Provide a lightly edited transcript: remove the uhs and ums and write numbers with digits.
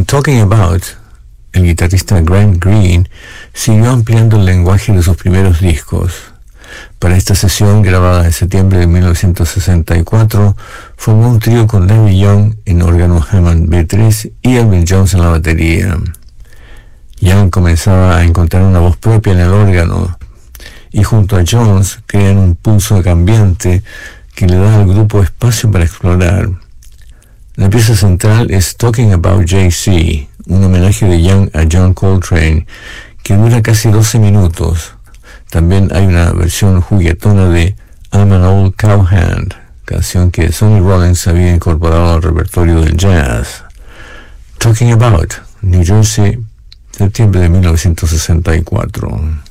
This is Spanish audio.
Talking About, el guitarrista Grant Green siguió ampliando el lenguaje de sus primeros discos. Para esta sesión, grabada en septiembre de 1964, formó un trío con Larry Young en órgano Hammond B3 y Elvin Jones en la batería. Young comenzaba a encontrar una voz propia en el órgano y junto a Jones crean un pulso cambiante que le da al grupo espacio para explorar. La pieza central es Talking About JC, un homenaje de Young a John Coltrane que dura casi 12 minutos. También hay una versión juguetona de I'm an Old Cowhand, canción que Sonny Rollins había incorporado al repertorio del jazz. Talking About, New Jersey, septiembre de 1964.